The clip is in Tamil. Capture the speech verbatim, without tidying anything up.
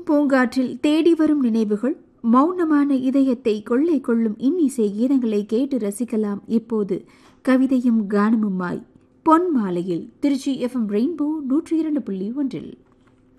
பூங்காற்றில் தேடி வரும் நினைவுகள், மௌனமான இதயத்தை கொள்ளை கொள்ளும் இன்னிசை கீதங்களை கேட்டு ரசிக்கலாம். இப்போது கவிதையும் கானமுமாய் பொன் மாலையில் திருச்சி எஃப்எம் ரெயின்போ நூற்றி இரண்டு புள்ளி ஒன்றில்.